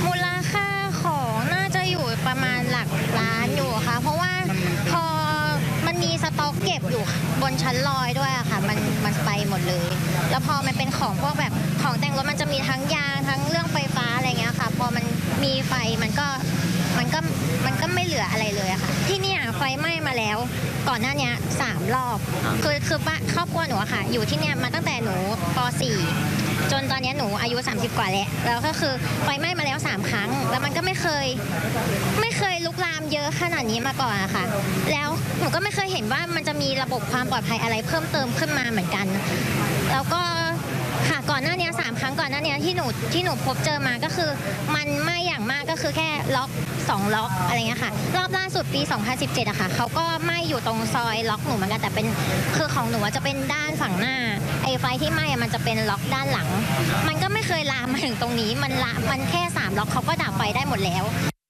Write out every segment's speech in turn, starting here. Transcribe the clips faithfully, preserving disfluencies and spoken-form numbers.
มูลค่าของน่าจะอยู่ประมาณหลักล้านอยู่ค่ะเพราะว่าพอมันมีสต็อกเก็บอยู่บนชั้นลอยด้วยอะค่ะมันมันไปหมดเลยแล้วพอมันเป็นของพวกแบบของแต่งรถมันจะมีทั้งยางทั้งเรื่องไฟฟ้าอะไรเงี้ยค่ะพอมันมีไฟมันก็มันก็มันก็ไม่เหลืออะไรเลยอะค่ะที่เนี่ยไฟไหม้มาแล้วก่อนหน้านี้สามรอบคือคือบ้านครอบครัวหนูอะค่ะอยู่ที่เนี่ยมาตั้งแต่หนูป .สี่ จนตอนนี้หนูอายุสามสิบกว่าแล้วแล้วก็คือไฟไหม้มาแล้วสามครั้งแล้วมันก็ไม่เคยไม่เคยลุกลามเยอะขนาดนี้มาก่อนอะค่ะแล้วหนูก็ไม่เคยเห็นว่ามันจะมีระบบความปลอดภัยอะไรเพิ่มเติมขึ้นมาเหมือนกันแล้วก็ค่ะก่อนหน้านี้สามครั้งก่อนหน้านี้ที่หนูที่หนูพบเจอมาก็คือมันไม่อย่างมากก็คือแค่ล็อกสองล็อกอะไรเงี้ยค่ะรอบล่าสุดปีสองพันสิบเจ็ดอะค่ะเขาก็ไหม้อยู่ตรงซอยล็อกหนูเหมือนกันแต่เป็นคือของหนูจะเป็นด้านฝั่งหน้าไอ้ไฟที่ไหม้มันจะเป็นล็อกด้านหลังมันก็ไม่เคยลามมาถึงตรงนี้มันละมันแค่สามล็อกเขาก็ดับไฟได้หมดแล้ว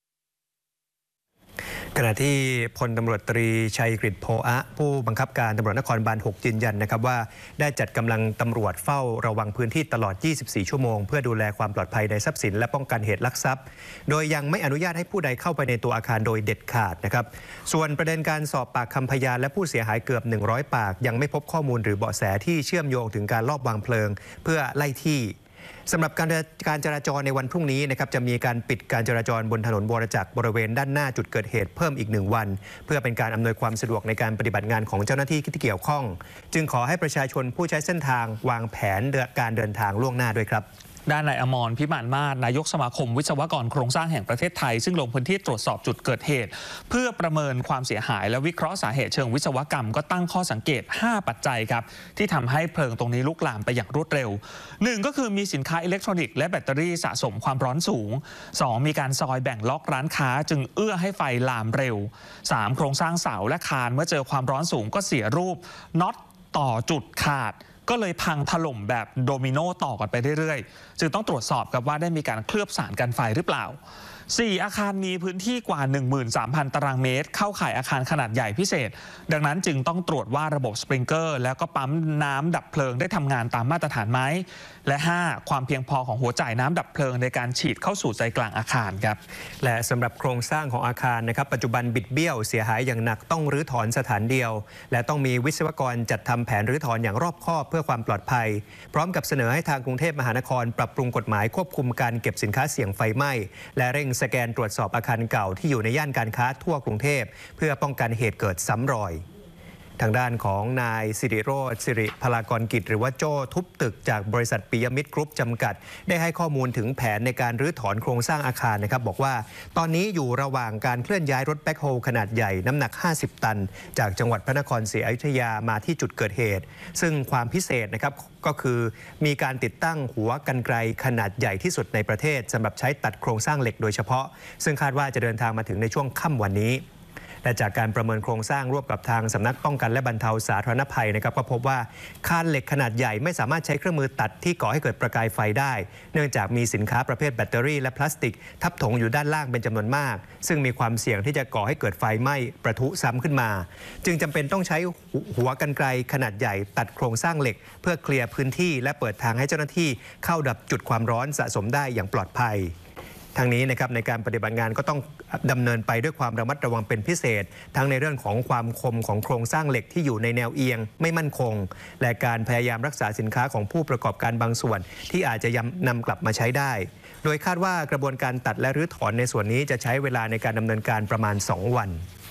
ขณะที่พลตำรวจตรีชัยกฤษโพอะผู้บังคับการตำรวจนครบาลหกยืนยันนะครับว่าได้จัดกำลังตำรวจเฝ้าระวังพื้นที่ตลอดยี่สิบสี่ชั่วโมงเพื่อดูแลความปลอดภัยในทรัพย์สินและป้องกันเหตุลักทรัพย์โดยยังไม่อนุญาตให้ผู้ใดเข้าไปในตัวอาคารโดยเด็ดขาดนะครับส่วนประเด็นการสอบปากคำพยานและผู้เสียหายเกือบหนึ่งร้อยปากยังไม่พบข้อมูลหรือเบาะแสที่เชื่อมโยงถึงการลอบวางเพลิงเพื่อไล่ที่สำหรับการการจราจรในวันพรุ่งนี้นะครับจะมีการปิดการจราจรบนถนนวรจักรบริเวณด้านหน้าจุดเกิดเหตุเพิ่มอีกหนึ่งวันเพื่อเป็นการอำนวยความสะดวกในการปฏิบัติงานของเจ้าหน้าที่ที่เกี่ยวข้องจึงขอให้ประชาชนผู้ใช้เส้นทางวางแผนการเดินทางล่วงหน้าด้วยครับด้านนายอมรพิมานมาศนายกสมาคมวิศวกรโครงสร้างแห่งประเทศไทยซึ่งลงพื้นที่ตรวจสอบจุดเกิดเหตุเพื่อประเมินความเสียหายและวิเคราะห์สาเหตุเชิงวิศวกรรมก็ตั้งข้อสังเกตห้าปัจจัยครับที่ทำให้เพลิงตรงนี้ลุกลามไปอย่างรวดเร็วหนึ่งก็คือมีสินค้าอิเล็กทรอนิกส์และแบตเตอรี่สะสมความร้อนสูงสองมีการซอยแบ่งล็อกร้านค้าจึงเอื้อให้ไฟลามเร็วสามโครงสร้างเสาและคานเมื่อเจอความร้อนสูงก็เสียรูปน็อตต่อจุดขาดก็เลยพังถล่มแบบโดมิโนต่อกันไปเรื่อยๆจึงต้องตรวจสอบกับว่าได้มีการเคลือบสารกันไฟหรือเปล่าสี่อาคารมีพื้นที่กว่า หนึ่งหมื่นสามพัน ตารางเมตรเข้าข่ายอาคารขนาดใหญ่พิเศษดังนั้นจึงต้องตรวจว่าระบบสปริงเกอร์แล้วก็ปั๊มน้ำดับเพลิงได้ทำงานตามมาตรฐานไหมและห้าความเพียงพอของหัวจ่ายน้ำดับเพลิงในการฉีดเข้าสู่ใจกลางอาคารครับและสำหรับโครงสร้างของอาคารนะครับปัจจุบันบิดเบี้ยวเสียหายอย่างหนักต้องรื้อถอนสถานเดียวและต้องมีวิศวกรจัดทำแผนรื้อถอนอย่างรอบคอบเพื่อความปลอดภัยพร้อมกับเสนอให้ทางกรุงเทพมหานครปรับปรุงกฎหมายควบคุมการเก็บสินค้าเสี่ยงไฟไหม้และเร่งสแกนตรวจสอบอาคารเก่าที่อยู่ในย่านการค้าทั่วกรุงเทพเพื่อป้องกันเหตุเกิดซ้ำรอยทางด้านของนายสิริโรจน์สิริพลากรกิจหรือว่าโจ้ทุบตึกจากบริษัทปิยมิตรกรุ๊ปจำกัดได้ให้ข้อมูลถึงแผนในการรื้อถอนโครงสร้างอาคารนะครับบอกว่าตอนนี้อยู่ระหว่างการเคลื่อนย้ายรถแบ็คโฮลขนาดใหญ่น้ำหนักห้าสิบตันจากจังหวัดพระนครศรีอยุธยามาที่จุดเกิดเหตุซึ่งความพิเศษนะครับก็คือมีการติดตั้งหัวกรรไกรขนาดใหญ่ที่สุดในประเทศสำหรับใช้ตัดโครงสร้างเหล็กโดยเฉพาะซึ่งคาดว่าจะเดินทางมาถึงในช่วงค่ำวันนี้และจากการประเมินโครงสร้างร่วมกับทางสำนักป้องกันและบรรเทาสาธารณภัยนะครับก็พบว่าคานเหล็กขนาดใหญ่ไม่สามารถใช้เครื่องมือตัดที่ก่อให้เกิดประกายไฟได้เนื่องจากมีสินค้าประเภทแบตเตอรี่และพลาสติกทับถมอยู่ด้านล่างเป็นจำนวนมากซึ่งมีความเสี่ยงที่จะก่อให้เกิดไฟไหม้ประทุซ้ำขึ้นมาจึงจำเป็นต้องใช้หัวกรรไกรขนาดใหญ่ตัดโครงสร้างเหล็กเพื่อเคลียร์พื้นที่และเปิดทางให้เจ้าหน้าที่เข้าดับจุดความร้อนสะสมได้อย่างปลอดภัยทางนี้นะครับในการปฏิบัติงานก็ต้องดำเนินไปด้วยความระมัดระวังเป็นพิเศษทั้งในเรื่องของความคมของโครงสร้างเหล็กที่อยู่ในแนวเอียงไม่มั่นคงและการพยายามรักษาสินค้าของผู้ประกอบการบางส่วนที่อาจจะนำกลับมาใช้ได้โดยคาดว่ากระบวนการตัดและรื้อถอนในส่วนนี้จะใช้เวลาในการดำเนินการประมาณสองวัน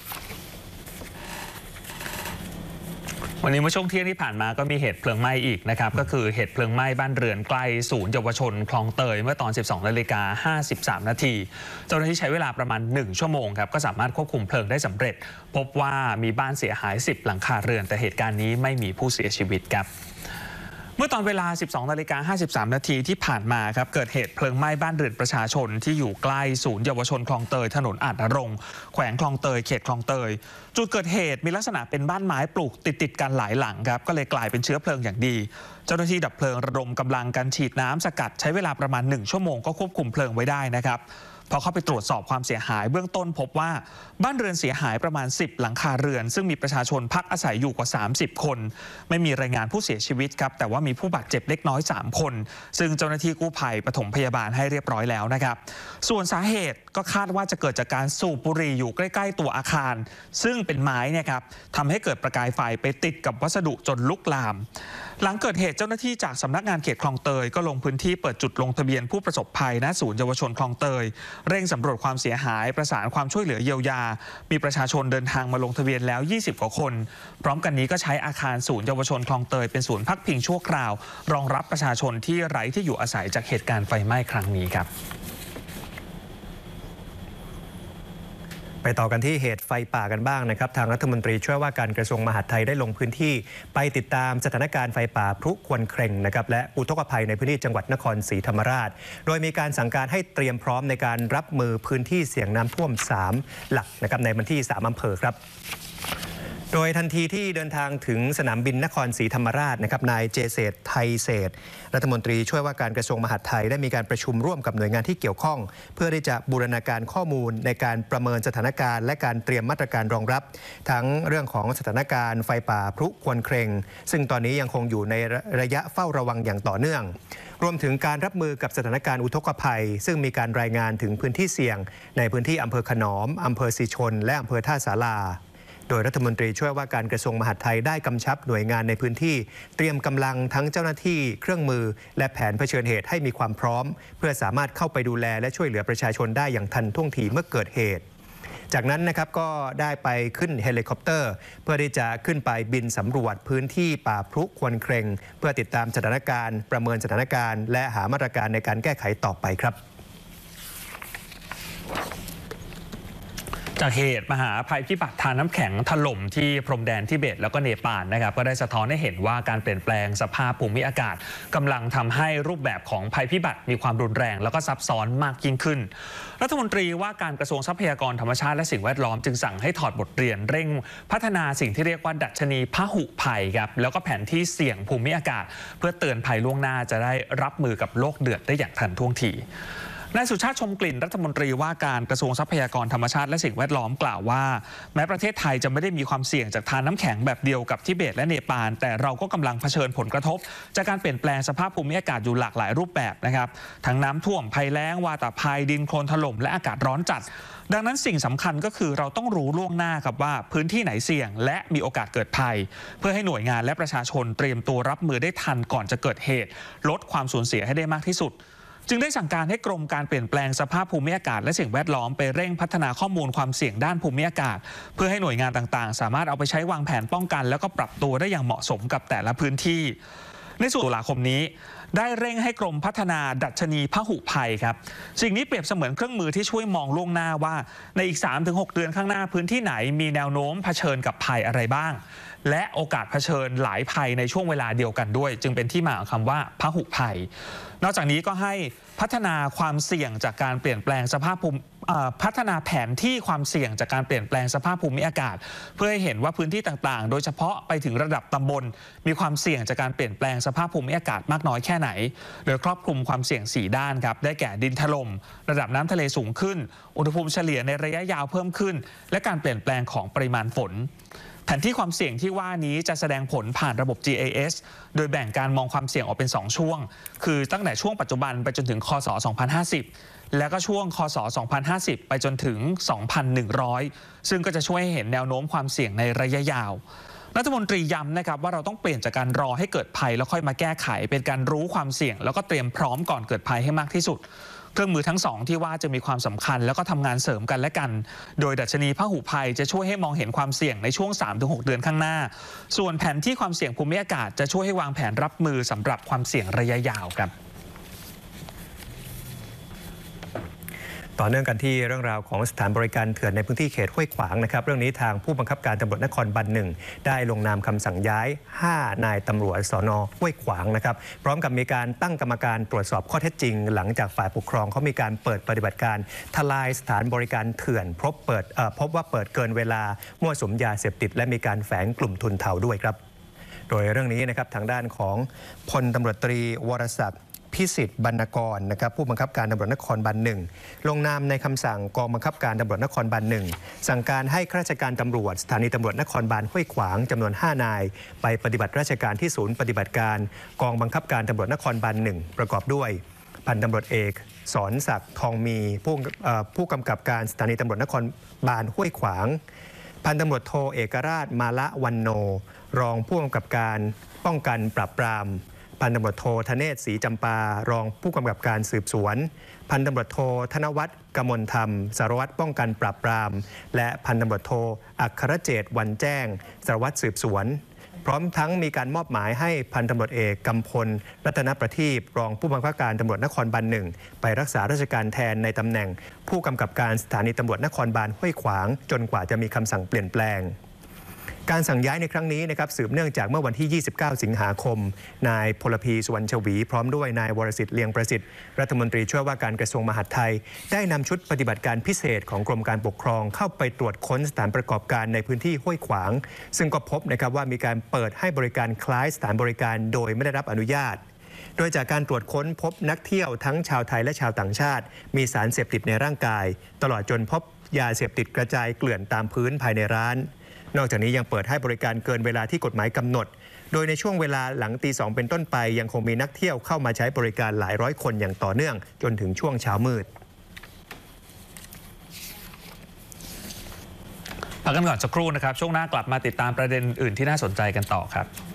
วันนี้เมื่อช่วงเที่ยงที่ผ่านมาก็มีเหตุเพลิงไหม้อีกนะครับก็คือเหตุเพลิงไหม้บ้านเรือนใกล้ศูนย์เยาวชนคลองเตยเมื่อตอน สิบสองนาฬิกาห้าสิบสามนาทีเจ้าหน้าที่ใช้เวลาประมาณหนึ่งชั่วโมงครับก็สามารถควบคุมเพลิงได้สำเร็จพบว่ามีบ้านเสียหายสิบหลังคาเรือนแต่เหตุการณ์นี้ไม่มีผู้เสียชีวิตครับเมื่อตอนเวลา สิบสองนาฬิกาห้าสิบสามนาทีที่ผ่านมาครับเกิดเหตุเพลิงไหม้บ้านเรือนประชาชนที่อยู่ใกล้ศูนย์เยาวชนคลองเตยถนนอาจนรงค์แขวงคลองเตยเขตคลองเตยจุดเกิดเหตุมีลักษณะเป็นบ้านไม้ปลูกติดติดกันหลายหลังครับก็เลยกลายเป็นเชื้อเพลิงอย่างดีเจ้าหน้าที่ดับเพลิงระดมกำลังกันฉีดน้ำสกัดใช้เวลาประมาณหนึ่งชั่วโมงก็ควบคุมเพลิงไว้ได้นะครับพอเข้าไปตรวจสอบความเสียหายเบื้องต้นพบว่าบ้านเรือนเสียหายประมาณสิบหลังคาเรือนซึ่งมีประชาชนพักอาศัยอยู่กว่าสามสิบคนไม่มีรายงานผู้เสียชีวิตครับแต่ว่ามีผู้บาดเจ็บเล็กน้อยสามคนซึ่งเจ้าหน้าที่กู้ภัยปฐมพยาบาลให้เรียบร้อยแล้วนะครับส่วนสาเหตุก็คาดว่าจะเกิดจากการสูบบุหรี่อยู่ใกล้ๆตัวอาคารซึ่งเป็นไม้เนี่ยครับทำให้เกิดประกายไฟไปติดกับวัสดุจนลุกลามหลังเกิดเหตุเจ้าหน้าที่จากสำนักงานเขตคลองเตยก็ลงพื้นที่เปิดจุดลงทะเบียนผู้ประสบภัยณศูนย์เยาวชนคลองเตยเร่งสำรวจความเสียหายประสานความช่วยเหลือเยียวยามีประชาชนเดินทางมาลงทะเบียนแล้วยี่สิบกว่าคนพร้อมกันนี้ก็ใช้อาคารศูนย์เยาวชนคลองเตยเป็นศูนย์พักพิงชั่วคราวรองรับประชาชนที่ไร้ที่อยู่อาศัยจากเหตุการณ์ไฟไหม้ครั้งนี้ครับไปต่อกันที่เหตุไฟป่ากันบ้างนะครับทางรัฐมนตรีช่วยว่าการกระทรวงมหาดไทยได้ลงพื้นที่ไปติดตามสถานการณ์ไฟป่าพลุควนเคร่งนะครับและอุทกภัยในพื้นที่จังหวัดนครศรีธรรมราชโดยมีการสั่งการให้เตรียมพร้อมในการรับมือพื้นที่เสี่ยงน้ำท่วมสามหลักนะครับในพื้นที่สามอำเภอครับโดยทันทีที่เดินทางถึงสนามบินนครศรีธรรมราชนะครับนายเจเศรษฐ์ไทยเศรษฐ์รัฐมนตรีช่วยว่าการกระทรวงมหาดไทยได้มีการประชุมร่วมกับหน่วยงานที่เกี่ยวข้องเพื่อที่จะบูรณาการข้อมูลในการประเมินสถานการณ์และการเตรียมมาตรการรองรับทั้งเรื่องของสถานการณ์ไฟป่าพลุควนเคร่งซึ่งตอนนี้ยังคงอยู่ในระยะเฝ้าระวังอย่างต่อเนื่องรวมถึงการรับมือกับสถานการณ์อุทกภัยซึ่งมีการรายงานถึงพื้นที่เสี่ยงในพื้นที่อำเภอขนอมอำเภอศรีชนและอำเภอท่าสาราโดยรัฐมนตรีช่วยว่าการกระทรวงมหาดไทยได้กำชับหน่วยงานในพื้นที่เตรียมกำลังทั้งเจ้าหน้าที่เครื่องมือและแผนเผชิญเหตุให้มีความพร้อมเพื่อสามารถเข้าไปดูแลและช่วยเหลือประชาชนได้อย่างทันท่วงทีเมื่อเกิดเหตุจากนั้นนะครับก็ได้ไปขึ้นเฮลิคอปเตอร์เพื่อที่จะขึ้นไปบินสำรวจพื้นที่ป่าพลุควนเคร่งเพื่อติดตามสถานการณ์ประเมินสถานการณ์และหามาตรการในการแก้ไขต่อไปครับจากเหตุมหาภัยพิบัติทางน้ำแข็งถล่มที่พรมแดนทิเบตแล้วก็เนปาลนะครับก็ได้สะท้อนให้เห็นว่าการเปลี่ยนแปลงสภาพภูมิอากาศกำลังทำให้รูปแบบของภัยพิบัติมีความรุนแรงแล้วก็ซับซ้อนมากยิ่งขึ้นรัฐมนตรีว่าการกระทรวงทรัพยากรธรรมชาติและสิ่งแวดล้อมจึงสั่งให้ถอดบทเรียนเร่งพัฒนาสิ่งที่เรียกว่าดัชนีพหุภัยครับแล้วก็แผนที่เสี่ยงภูมิอากาศเพื่อเตือนภัยล่วงหน้าจะได้รับมือกับโลกเดือดได้อย่างทันท่วงทีนายสุชาติชมกลิ่นรัฐมนตรีว่าการกระทรวงทรัพยากรธรรมชาติและสิ่งแวดล้อมกล่าวว่าแม้ประเทศไทยจะไม่ได้มีความเสี่ยงจากทานน้ำแข็งแบบเดียวกับทิเบตและเนปาลแต่เราก็กำลังเผชิญผลกระทบจากการเปลี่ยนแปลงสภาพภูมิอากาศอยู่หลากหลายรูปแบบนะครับทั้งน้ำท่วมภัยแล้งวาตภัยดินโคลนถล่มและอากาศร้อนจัดดังนั้นสิ่งสำคัญก็คือเราต้องรู้ล่วงหน้าครับว่าพื้นที่ไหนเสี่ยงและมีโอกาสเกิดภัยเพื่อให้หน่วยงานและประชาชนเตรียมตัวรับมือได้ทันก่อนจะเกิดเหตุลดความสูญเสียให้ได้มากที่สุดจึงได้สั่งการให้กรมการเปลี่ยนแปลงสภาพภูมิอากาศและสิ่งแวดล้อมไปเร่งพัฒนาข้อมูลความเสี่ยงด้านภูมิอากาศเพื่อให้หน่วยงานต่างๆสามารถเอาไปใช้วางแผนป้องกันแล้วก็ปรับตัวได้อย่างเหมาะสมกับแต่ละพื้นที่ในส่วนตุลาคมนี้ได้เร่งให้กรมพัฒนาดัชนีพหุภัยครับสิ่งนี้เปรียบเสมือนเครื่องมือที่ช่วยมองล่วงหน้าว่าในอีก สามถึงหก เดือนข้างหน้าพื้นที่ไหนมีแนวโน้มเผชิญกับภัยอะไรบ้างและโอกาสเผชิญหลายภัยในช่วงเวลาเดียวกันด้วยจึงเป็นที่มาของคำว่าพหุภัยนอกจากนี้ก็ให้พัฒนาความเสี่ยงจากการเปลี่ยนแปลงสภาพภูมิพัฒนาแผนที่ความเสี่ยงจากการเปลี่ยนแปลงสภาพภูมิอากาศเพื่อให้เห็นว่าพื้นที่ต่างๆโดยเฉพาะไปถึงระดับตำบลมีความเสี่ยงจากการเปลี่ยนแปลงสภาพภูมิอากาศมากน้อยแค่ไหนโดยครอบคลุมความเสี่ยงสี่ด้านครับได้แก่ดินถล่มระดับน้ำทะเลสูงขึ้นอุณหภูมิเฉลี่ยในระยะยาวเพิ่มขึ้นและการเปลี่ยนแปลงของปริมาณฝนแผนที่ความเสี่ยงที่ว่านี้จะแสดงผลผ่านระบบ จี ไอ เอส โดยแบ่งการมองความเสี่ยงออกเป็นสองช่วงคือตั้งแต่ช่วงปัจจุบันไปจนถึงคศสองพันห้าสิบแล้วก็ช่วงคศสองพันห้าสิบไปจนถึงสองพันหนึ่งร้อยซึ่งก็จะช่วยให้เห็นแนวโน้มความเสี่ยงในระยะยาวรัฐมนตรีย้ำนะครับว่าเราต้องเปลี่ยนจากการรอให้เกิดภัยแล้วค่อยมาแก้ไขเป็นการรู้ความเสี่ยงแล้วก็เตรียมพร้อมก่อนเกิดภัยให้มากที่สุดเครื่องมือทั้งสองที่ว่าจะมีความสำคัญแล้วก็ทำงานเสริมกันและกันโดยดัชนีพหุภัยจะช่วยให้มองเห็นความเสี่ยงในช่วง สามถึงหก เดือนข้างหน้าส่วนแผนที่ความเสี่ยงภูมิอากาศจะช่วยให้วางแผนรับมือสำหรับความเสี่ยงระยะยาวครับต่อเนื่องกันที่เรื่องราวของสถานบริการเถื่อนในพื้นที่เขตห้วยขวางนะครับเรื่องนี้ทางผู้บังคับการตำรวจนครบาลหนึ่งได้ลงนามคำสั่งย้ายห้านายตำรวจสน.ห้วยขวางนะครับพร้อมกับมีการตั้งกรรมการตรวจสอบข้อเท็จจริงหลังจากฝ่ายปกครองเขามีการเปิดปฏิบัติการทลายสถานบริการเถื่อนพบเปิดพบว่าเปิดเกินเวลามั่วสุมยาเสพติดและมีการแฝงกลุ่มทุนเทาด้วยครับโดยเรื่องนี้นะครับทางด้านของพลตำรวจตรีวรศักดิ์พิสิทธิ์บรรณกรนะครับผู้บังคับการตำรวจนครบาลหนึ่งลงนามในคำสั่งกองบังคับการตำรวจนครบาลหนึ่งสั่งการให้ข้าราชการตำรวจสถานีตำรวจนครบาลห้วยขวางจำนวนห้านายไปปฏิบัติราชการที่ศูนย์ปฏิบัติการกองบังคับการตำรวจนครบาลหนึ่งประกอบด้วยพันตำรวจเอกสอนศักดิ์ทองมีผู้ผู้กำกับการสถานีตำรวจนครบาลห้วยขวางพันตำรวจโทเอกราชมาละวันโนรองผู้กำกับการป้องกันปราบปรามพันตำรวจโทธเนศศรีจำปารองผู้กำกับการสืบสวนพันตำรวจโทธนวัฒน์กมลธรรมสารวัตรป้องกันปราบปรามและพันตำรวจโทอัครเจตวันแจ้งสารวัตรสืบสวนพร้อมทั้งมีการมอบหมายให้พันตำรวจเอกกำพลรัตนประทีปรองผู้บังคับการตำรวจนครบาลหนึ่งไปรักษาราชการแทนในตำแหน่งผู้กำกับการสถานีตำรวจนครบาลห้วยขวางจนกว่าจะมีคำสั่งเปลี่ยนแปลงการสั่งย้ายในครั้งนี้นะครับสืบเนื่องจากเมื่อวันที่ยี่สิบเก้าสิงหาคมนายพลพีสุวรรณชวีพร้อมด้วยนายวรสิทธิ์เลียงประสิทธิ์รัฐมนตรีช่วยว่าการกระทรวงมหาดไทยได้นำชุดปฏิบัติการพิเศษของกรมการปกครองเข้าไปตรวจค้นสถานประกอบการในพื้นที่ห้วยขวางซึ่งก็พบนะครับว่ามีการเปิดให้บริการคล้ายสถานบริการโดยไม่ได้รับอนุญาตโดยจากการตรวจค้นพบนักเที่ยวทั้งชาวไทยและชาวต่างชาติมีสารเสพติดในร่างกายตลอดจนพบยาเสพติดกระจายเกลื่อนตามพื้นภายในร้านนอกจากนี้ยังเปิดให้บริการเกินเวลาที่กฎหมายกำหนดโดยในช่วงเวลาหลังตีสองเป็นต้นไปยังคงมีนักเที่ยวเข้ามาใช้บริการหลายร้อยคนอย่างต่อเนื่องจนถึงช่วงเช้ามืดพักกันก่อนสักครู่นะครับช่วงหน้ากลับมาติดตามประเด็นอื่นที่น่าสนใจกันต่อครับ